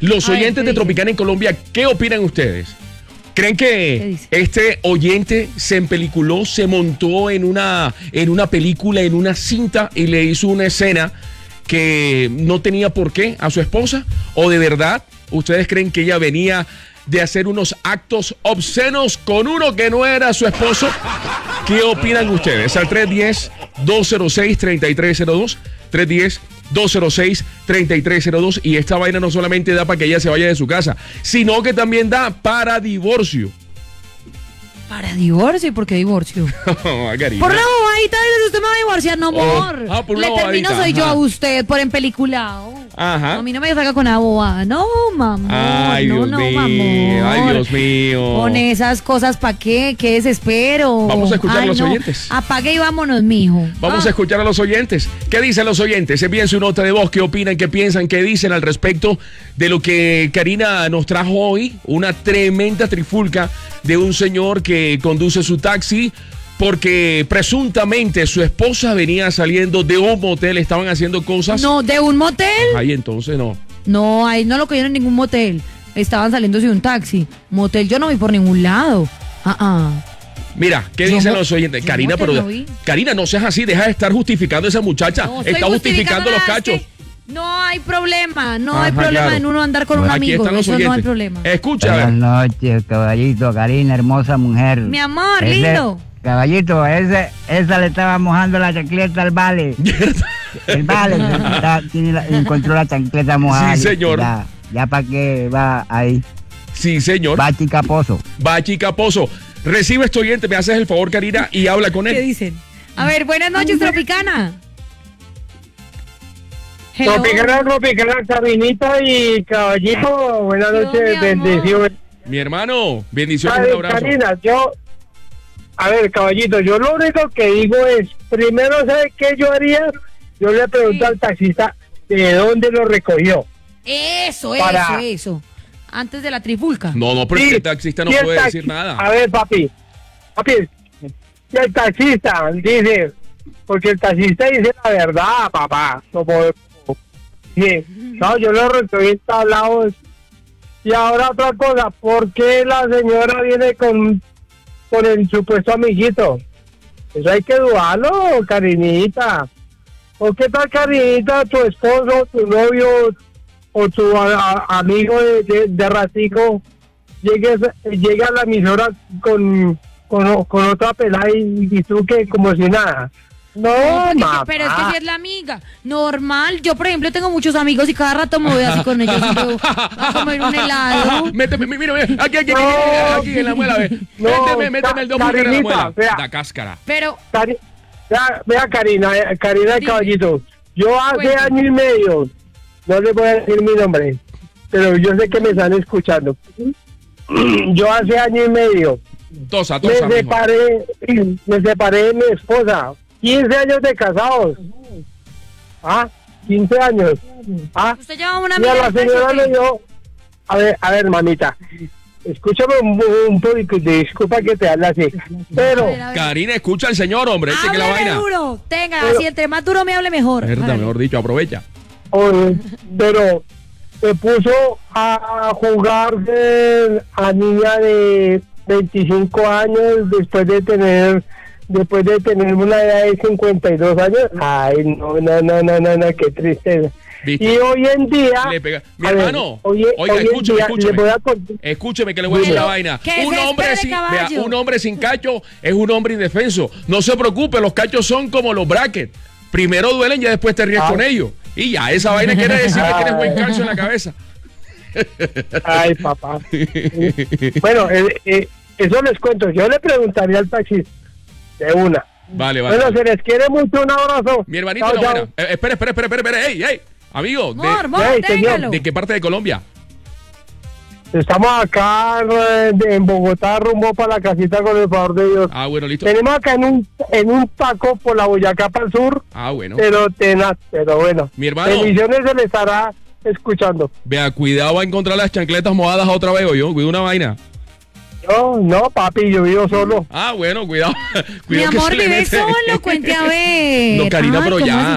Los A ver, oyentes ¿qué de dice? Tropicana en Colombia, ¿qué opinan ustedes? ¿Creen ¿Qué que dice? este oyente se empeliculó, se montó en una película, en una cinta y le hizo una escena que no tenía por qué a su esposa? ¿O de verdad ustedes creen que ella venía de hacer unos actos obscenos con uno que no era su esposo? ¿Qué opinan ustedes? Al 310-206-3302, 310-206-3302. Y esta vaina no solamente da para que ella se vaya de su casa, sino que también da para divorcio. Para divorcio, ¿y por qué divorcio? Karina. Por una bobadita, usted me va a divorciar, no, amor. por una Le termino bobadita, soy yo ajá. a usted por empeliculado. Ajá. A mí no me saca con la bobada. No, mamá. Ay, no, Dios no, mío. mamor. Ay, Dios mío. Con esas cosas, ¿para qué? ¿Qué desespero? Vamos a escuchar a Ay, los no. oyentes. Apague y vámonos, mijo. Vamos a escuchar a los oyentes. ¿Qué dicen los oyentes? Envíen su nota de voz. ¿Qué opinan? ¿Qué piensan? ¿Qué dicen al respecto de lo que Karina nos trajo hoy? Una tremenda trifulca de un señor que conduce su taxi porque presuntamente su esposa venía saliendo de un motel. Estaban haciendo cosas. No, ¿de un motel? Ahí entonces no. No, ahí no lo cogieron en ningún motel. Estaban saliéndose de un taxi. Motel yo no vi por ningún lado. Mira, ¿qué Yo dicen mo- los oyentes? yo Karina, motel pero no vi. Karina, no seas así. Deja de estar justificando a esa muchacha. No estoy Está justificando los nada, cachos. es que no hay problema. No hay Ajá, problema claro. en uno andar con un Aquí amigo. están los Eso no hay oyentes. problema. Escucha, a ver. Buenas noches, caballito, Karina, hermosa mujer. Mi amor, Ese- lindo. Caballito, esa le estaba mojando la chancleta al vale. El vale encontró la chancleta mojada. Sí, señor. Ya para qué va ahí. Sí, señor. Va chica pozo. Bachi Caposo. Recibe este oyente, me haces el favor, Karina, y habla con ¿Qué él. dicen? A ver, buenas noches, Tropicana. Hello. Tropicana, Carinita y Caballito, buenas Yo, noches, mi amor. bendiciones. Mi hermano, bendiciones, A un ver, abrazo. Karina, Caballito, yo lo único que digo es, primero, ¿sabes qué yo haría? Yo le pregunto Sí. al taxista de dónde lo recogió. Eso, Para- eso. Antes de la trifulca. No, pero es Sí, que el taxista no y el puede taxi- decir nada. A ver, papi, si el taxista dice, porque el taxista dice la verdad, papá, sí, no, yo lo recogí en tablados. Y ahora otra cosa, ¿por qué la señora viene con el supuesto amiguito? Eso hay que dudarlo, Karinita. ¿O qué tal, Karinita, tu esposo, tu novio o tu amigo de ratico llega a la emisora con otra pelada y tú que como si nada? No, mamá. Pero es que si es la amiga, normal. Yo, por ejemplo, tengo muchos amigos y cada rato me voy así con ellos y me voy a comer un helado. Méteme, mira, aquí, No. aquí en la muela, ve. No, Méteme el doble en la Karinita, muela. vea. La cáscara. Pero, Vea, Karina Dime. Caballito, yo hace Cuéntame. año y medio, no les voy a decir mi nombre, pero yo sé que me están escuchando. Yo hace año y medio Tosa, me mijo. separé de mi esposa, 15 años de casados. 15 años. usted lleva una Y a amiga la del señora taxi, le ¿o qué? dio, a ver, mamita, escúchame un poquito, disculpa que te hable así, pero... A ver. Karina, escucha al señor, hombre. Este que la Hábleme vaina. duro. Tenga, Pero- así entre más duro me hable mejor. Verdad, Hágale. mejor dicho, aprovecha. Pero se puso a jugar a niña de 25 años después de tener una edad de 52 años. Ay, no, qué tristeza. ¿Viste? Y hoy en día... Le pega. Mi a ver, hermano, hoy oiga, en escúcheme, día escúcheme. le voy a contar- Escúcheme que le voy a decir Pero, la vaina. que Un se hombre, espere, sin, caballo. vea, un hombre sin cacho es un hombre indefenso. No se preocupe, los cachos son como los brackets. Primero duelen, ya después te ríes con ellos. Y ya, esa vaina quiere decir que tienes buen calcio en la cabeza. Ay, papá. Bueno, eso les cuento. Yo le preguntaría al taxista de una. Vale. Bueno, se les quiere mucho, un abrazo. Mi hermanito, Chao, no, chao. buena. Espera. Ey. Amigo, Amor, Ey, señor. téngalo. ¿de qué parte de Colombia? Estamos acá en Bogotá, rumbo para la casita con el favor de Dios. Ah, bueno, listo. Tenemos acá en un taco por la Boyacá para el sur, Ah, bueno. pero tenaz, pero bueno. Mi hermano. Bendiciones se le estará escuchando. Vea, cuidado a encontrar las chancletas mojadas otra vez, o yo. Cuida una vaina. No, papi, yo vivo solo. Ah, bueno, cuidado. Mi Cuidado que amor, se le vive mete. solo, cuente a ver. No, Karina, Ay, pero ¿cómo ya. así?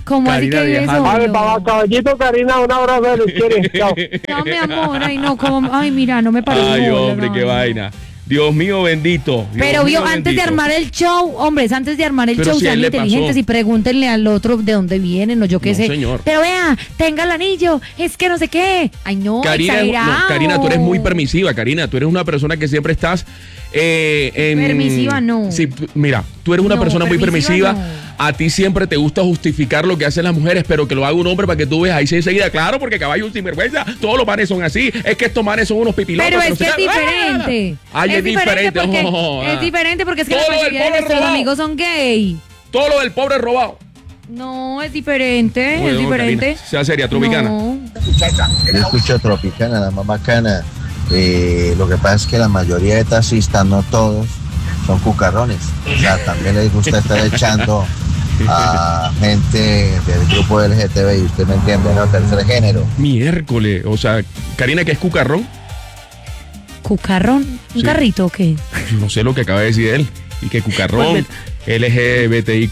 ¿Cómo así Karina que vive viajando. Vale, solo? papá, caballito, Karina, un abrazo, les quiere. Chao. No, mi amor, ay, no, como, ay, mira, no me parece. Ay, hombre, qué vaina. Dios mío bendito. Dios Pero mío vio, antes de bendito. armar el show, hombres, antes de armar el Pero show, si a él sean le inteligentes pasó. y pregúntenle al otro de dónde vienen o yo qué No, sé. señor. Pero vea, tenga el anillo, es que no sé qué. Ay, no, exagerado. Karina, tú eres muy permisiva, Karina. Tú eres una persona que siempre estás Permisiva, no. Sí, mira, tú eres una No, persona muy permisiva, permisiva. A ti siempre te gusta justificar lo que hacen las mujeres, pero que lo haga un hombre para que tú veas ahí sí enseguida. Claro, porque caballo sinvergüenza, todos los manes son así. Es que estos manes son unos pipilotos. Pero no es sé que es qué. diferente. Ay, es diferente. Porque, Oh, es diferente porque es que Todo la lo del mayoría de pobre nuestros robado. amigos son gay. Todo lo del pobre robado. No, es diferente, Bueno, es diferente. Karina, sea seria, tropicana. No. Yo escucho Tropicana, la más bacana. Lo que pasa es que la mayoría de taxistas, no todos, son cucarrones. O sea, también les gusta estar echando a gente del grupo LGTB, y usted me entiende, ¿no? Tercer género. Miércoles. O sea, Karina, ¿qué es cucarrón? ¿Cucarrón? ¿Un Sí. carrito o qué? No sé lo que acaba de decir él. Y que cucarrón, Pues, LGBTIQ+.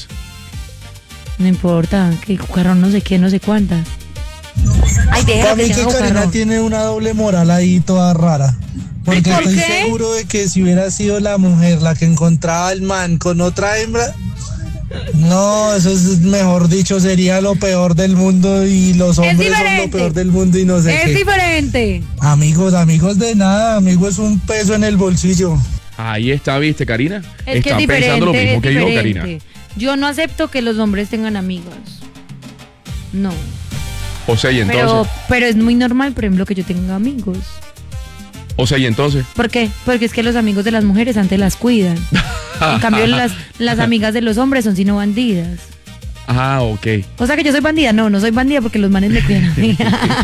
No importa, que cucarrón no sé qué, no sé cuántas. Ay, Para déjame mí que que tenga Karina cucarrón. tiene una doble moral ahí toda rara. Porque ¿Por estoy qué? seguro de que si hubiera sido la mujer la que encontraba al man con otra hembra, no, eso es, mejor dicho, sería lo peor del mundo y los hombres son lo diferente. peor del mundo y no sé Es qué. diferente. Amigos de nada, amigo es un peso en el bolsillo. Ahí está, ¿viste, Karina? Es que es Están diferente. pensando lo mismo es que yo, diferente. Karina. Yo no acepto que los hombres tengan amigos. No. O sea, y entonces. Pero es muy normal, por ejemplo, que yo tenga amigos. O sea, y entonces. ¿Por qué? Porque es que los amigos de las mujeres antes las cuidan. En cambio, las amigas de los hombres son sino bandidas. Ah, ok. O sea que yo soy bandida. No, no soy bandida porque los manes me cuidan a mí.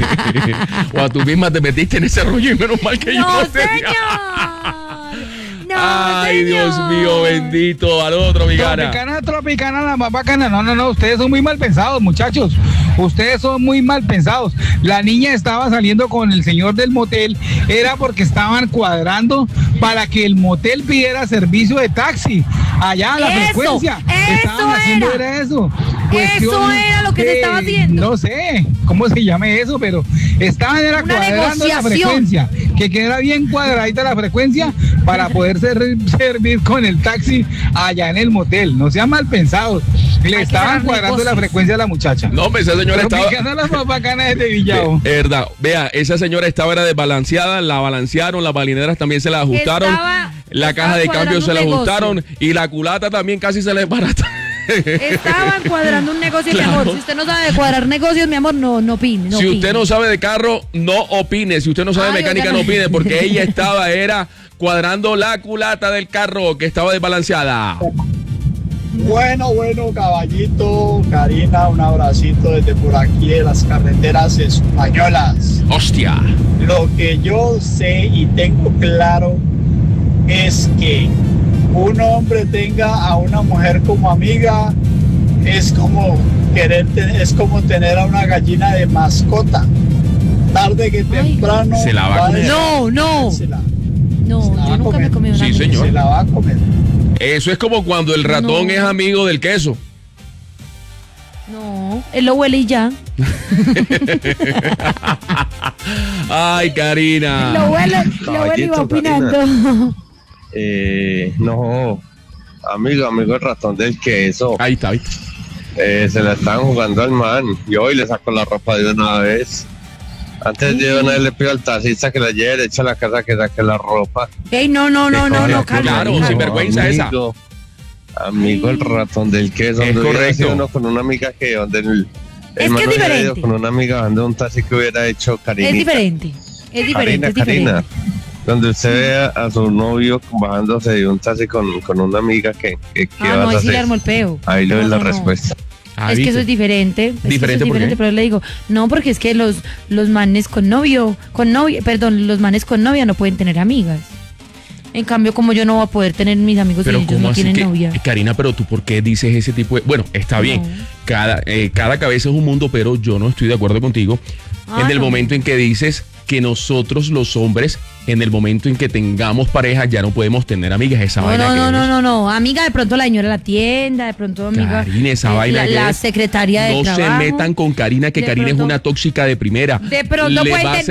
O a tú misma te metiste en ese rollo y menos mal que yo ¡No, no te señor! ¡No, Ay, señor! Dios mío, bendito. Al otro, mi gana. Tropicana, la más bacana. No, ustedes son muy mal pensados, muchachos. Ustedes son muy mal pensados. La niña estaba saliendo con el señor del motel, era porque estaban cuadrando para que el motel pidiera servicio de taxi. Allá a la Eso, frecuencia. eso Estaban haciendo era. eso. Eso era lo que se estaba haciendo. No sé cómo se llame eso, pero estaban Una cuadrando la negociación. frecuencia. Que quedara bien cuadradita la frecuencia para poder servir con el taxi allá en el motel. No sean mal pensados. Le que estaban cerrar cuadrando la negocios. frecuencia a la muchacha. No, hombre, esa señora estaba. Tropicana, la más bacana de Villao. Verdad, vea, esa señora estaba era desbalanceada, la balancearon, las balineras también se la ajustaron, la caja de cambio se la ajustaron y la culata también casi se le desbarata. Estaban cuadrando un negocio, Claro. mi amor. Si usted no sabe de cuadrar negocios, mi amor, no opine. No Si opine. usted no sabe de carro, no opine. Si usted no sabe de Ay, mecánica, oiga, no no. opine, porque ella era cuadrando la culata del carro que estaba desbalanceada. Bueno, caballito, Karina, un abracito desde por aquí de las carreteras españolas. Hostia. Lo que yo sé y tengo claro es que un hombre tenga a una mujer como amiga es como es como tener a una gallina de mascota. Tarde que temprano Se la va a comer. No, no. Se la No, va yo a nunca me comer. he comido una Sí, gallina. señor. se la va a comer. Eso es como cuando el ratón No. es amigo del queso. No, él lo huele y ya. Ay, Karina. Lo huele y va Caballito, opinando. No, amigo el ratón del queso. Ahí está, ¿viste? Se la estaban jugando al man. Y hoy le saco la ropa de una vez. Antes de una vez le pido al taxista que la lleve, le echa a la casa que saque la ropa. Ey, no, calma. Claro, calma. sin vergüenza esa. Amigo el ratón del queso. Es Donde hubiera correcto. sido uno con una amiga que donde el Es man que es hubiera ido diferente. con una amiga donde un taxi que hubiera hecho Karina. Es diferente. Es diferente, es diferente. Karina, donde usted ve a su novio bajándose de un taxi con una amiga que Ah, no, vas ahí a sí le hacer. armo el peo. Ahí le doy No, la no, no. respuesta. Ah, Es que ¿viste? eso es diferente. Es que eso es ¿Diferente por qué? diferente, pero le digo, no, porque es que los manes con novia, los manes con novia no pueden tener amigas. En cambio, como yo no voy a poder tener mis amigos si Pero ellos ¿cómo no así tienen que, novia. Karina, pero tú por qué dices ese tipo de... Bueno, está bien, No. cada cabeza es un mundo, pero yo no estoy de acuerdo contigo En el no. momento en que dices que nosotros los hombres, en el momento en que tengamos pareja, ya no podemos tener amigas. Esa vaina que es. No. Amiga, de pronto la señora de la tienda, de pronto amiga. Karina, esa vaina que la es. secretaria de No trabajo. se metan con Karina, que De Karina es pronto- una tóxica de primera. De pronto Le puede va a tener